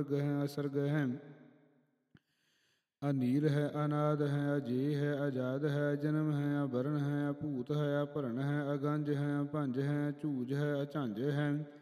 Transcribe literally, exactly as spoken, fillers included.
ਸਰਗ ਹੈ ਅਸਰਗ ਹੈ। ਅਨੀਲ ਹੈ ਅਨਾਦ ਹੈ ਅਜੇ ਹੈ ਆਜ਼ਾਦ ਹੈ। ਜਨਮ ਹੈ ਅਬਰਨ ਹੈ ਅਭੂਤ ਹੈ ਅਭਰਨ ਹੈ। ਅਗੰਜ ਹੈ ਅਭੰਜ ਹੈ ਝੂਜ ਹੈ ਅਝੰਜ ਹੈ।